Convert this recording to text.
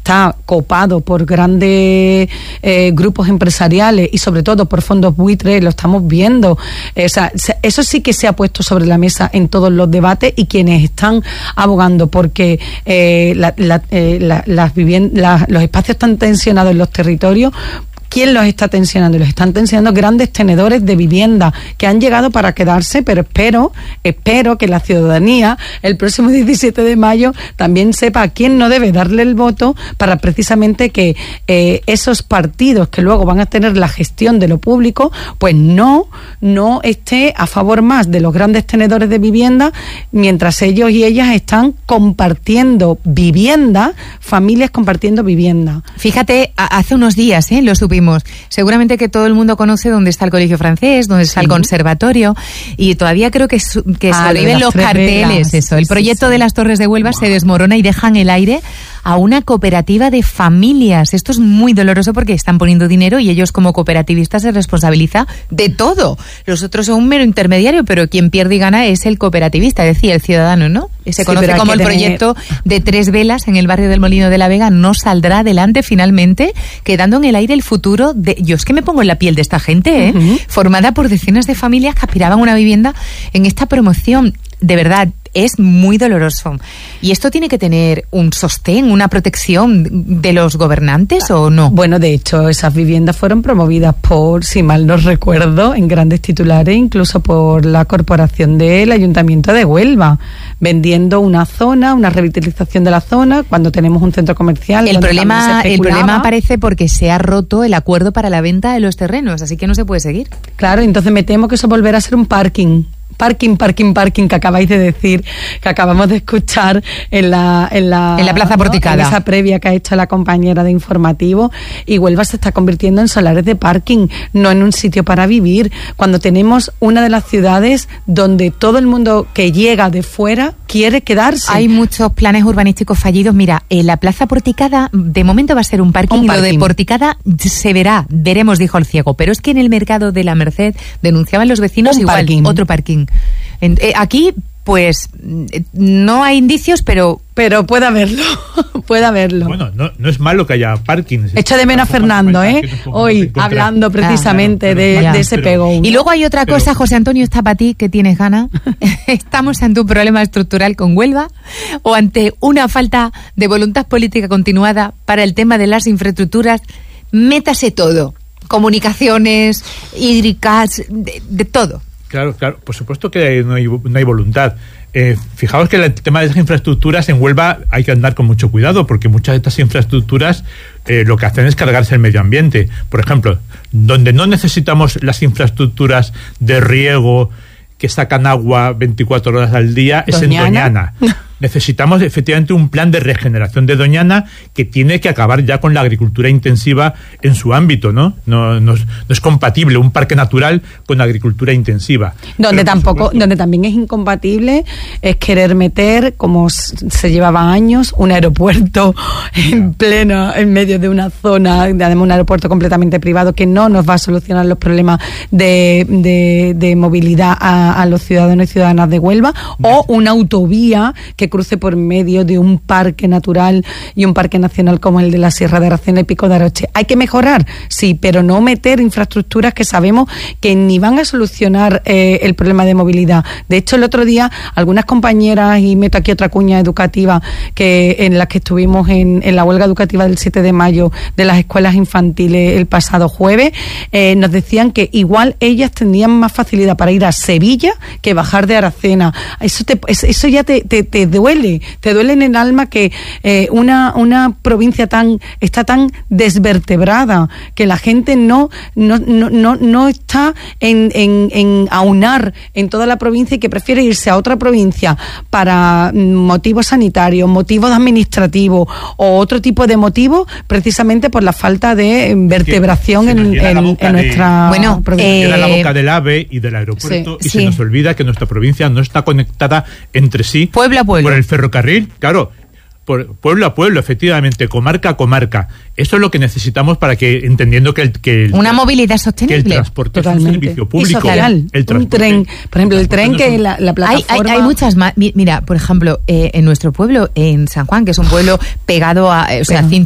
está copado por grandes grupos empresariales y sobre todo por fondos buitres, lo estamos viendo. Eso sí que se ha puesto sobre la mesa en todos los debates, y quienes están abogando porque los espacios están tensionados en los territorios. ¿Quién los está tensionando? Los están tensionando grandes tenedores de vivienda que han llegado para quedarse, pero espero que la ciudadanía el próximo 17 de mayo también sepa a quién no debe darle el voto, para precisamente que esos partidos que luego van a tener la gestión de lo público, pues no esté a favor más de los grandes tenedores de vivienda, mientras ellos y ellas están compartiendo vivienda, familias compartiendo vivienda. Fíjate, hace unos días lo supimos. Seguramente que todo el mundo conoce dónde está el Colegio Francés, dónde está el conservatorio, y todavía creo que sobreviven los carteles. El proyecto de las Torres de Huelva se desmorona y deja en el aire a una cooperativa de familias. Esto es muy doloroso porque están poniendo dinero y ellos como cooperativistas se responsabiliza de todo. Los otros son un mero intermediario, pero quien pierde y gana es el cooperativista, decía el ciudadano, ¿no? Se conoce como el proyecto de 3 velas en el barrio del Molino de la Vega. No saldrá adelante finalmente, quedando en el aire el futuro de... Yo es que me pongo en la piel de esta gente, formada por decenas de familias que aspiraban a una vivienda en esta promoción. De verdad, es muy doloroso. ¿Y esto tiene que tener un sostén, una protección de los gobernantes o no? Bueno, de hecho, esas viviendas fueron promovidas por, si mal no recuerdo, en grandes titulares, incluso por la corporación del Ayuntamiento de Huelva, vendiendo una zona, una revitalización de la zona, cuando tenemos un centro comercial. El problema aparece porque se ha roto el acuerdo para la venta de los terrenos, así que no se puede seguir. Claro, entonces me temo que eso volverá a ser un parking que acabáis de decir, que acabamos de escuchar en la Plaza Porticada, en esa previa que ha hecho la compañera de informativo. Y Huelva se está convirtiendo en solares de parking, no en un sitio para vivir, cuando tenemos una de las ciudades donde todo el mundo que llega de fuera quiere quedarse. Hay muchos planes urbanísticos fallidos. Mira, en la Plaza Porticada de momento va a ser un parking. Lo de Porticada veremos, dijo el ciego, pero es que en el mercado de la Merced denunciaban los vecinos otro parking. Aquí, pues, no hay indicios, pero puede haberlo, Bueno, no es malo que haya parkings. Echo de menos a Fernando, hoy, hablando precisamente de ese pego. Y luego hay otra cosa, José Antonio, está para ti, que tienes ganas. ¿Estamos ante un problema estructural con Huelva o ante una falta de voluntad política continuada para el tema de las infraestructuras? Métase todo, comunicaciones, hídricas, de todo. Claro, por supuesto que no hay voluntad. Fijaos que el tema de las infraestructuras en Huelva hay que andar con mucho cuidado, porque muchas de estas infraestructuras lo que hacen es cargarse el medio ambiente. Por ejemplo, donde no necesitamos las infraestructuras de riego que sacan agua 24 horas al día es en Doñana. Necesitamos efectivamente un plan de regeneración de Doñana que tiene que acabar ya con la agricultura intensiva en su ámbito, ¿no? No es compatible un parque natural con agricultura intensiva. Donde también es incompatible es querer meter, como se llevaba años, un aeropuerto en medio de una zona, además un aeropuerto completamente privado que no nos va a solucionar los problemas de movilidad a los ciudadanos y ciudadanas de Huelva, o una autovía que cruce por medio de un parque natural y un parque nacional como el de la Sierra de Aracena y Pico de Aroche. Hay que mejorar, sí, pero no meter infraestructuras que sabemos que ni van a solucionar el problema de movilidad. De hecho, el otro día, algunas compañeras, y meto aquí otra cuña educativa, en las que estuvimos en la huelga educativa del 7 de mayo de las escuelas infantiles el pasado jueves, nos decían que igual ellas tenían más facilidad para ir a Sevilla que bajar de Aracena. Eso ya te duele en el alma, que una provincia está tan desvertebrada, que la gente no está en aunar en toda la provincia, y que prefiere irse a otra provincia para motivos sanitarios, motivos administrativos o otro tipo de motivos, precisamente por la falta de vertebración en nuestra provincia. Era la boca del AVE y del aeropuerto, y se nos olvida que nuestra provincia no está conectada entre sí. Pueblo a pueblo. Por el ferrocarril, claro, por pueblo a pueblo, efectivamente, comarca a comarca. Eso es lo que necesitamos para que, entendiendo que una movilidad sostenible. Que el transporte es un servicio público. Un tren, por ejemplo, el tren que la plataforma... Hay muchas más. Mira, por ejemplo, en nuestro pueblo, en San Juan, que es un pueblo pegado a...